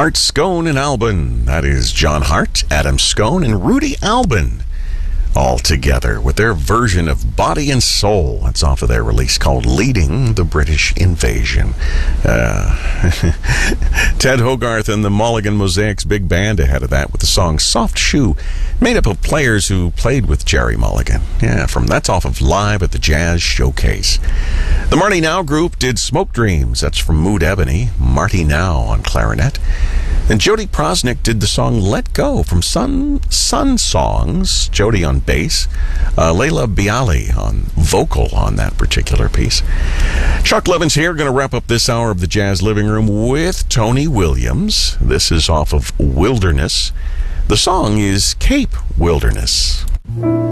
Hart Scone and Albin. That is John Hart, Adam Scone, and Rudy Albin. All together with their version of Body and Soul. That's off of their release called Leading the British Invasion. Ted Hogarth and the Mulligan Mosaics Big Band ahead of that with the song Soft Shoe, made up of players who played with Gerry Mulligan. That's off of Live at the Jazz Showcase. The Marty Now Group did Smoke Dreams. That's from Mood Ebony. Marty Now on clarinet. And Jody Prosnick did the song Let Go from Sun Songs. Jody on bass. Layla Bialy on vocal on that particular piece. Chuck Levins here, going to wrap up this hour of the Jazz Living Room with Tony Williams. This is off of Wilderness. The song is Cape Wilderness.